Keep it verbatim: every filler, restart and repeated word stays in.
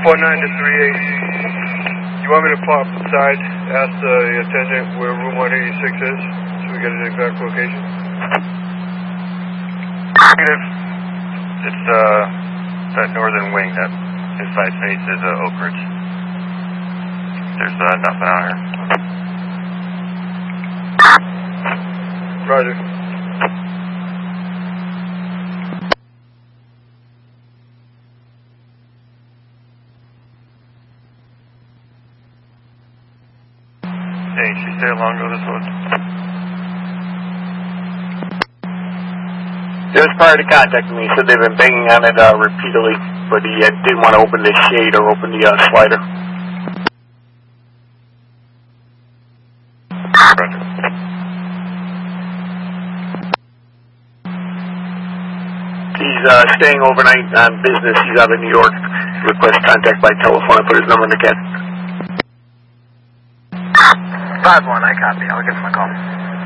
four nine to three eight. You want me to pop inside, ask the attendant where room one eighty-six is, so we get an exact location? Negative. It's uh, that northern wing that inside faces uh, Oak Ridge. There's uh, nothing out here. Roger. Hey, she stay along to this one. Just prior to contacting me, he said they've been banging on it uh, repeatedly, but he uh, didn't want to open the shade or open the uh, slider. Roger. He's uh, staying overnight on business. He's out of New York. Request contact by telephone. I put his number in the cat. five one, I copy. I'll give him a call.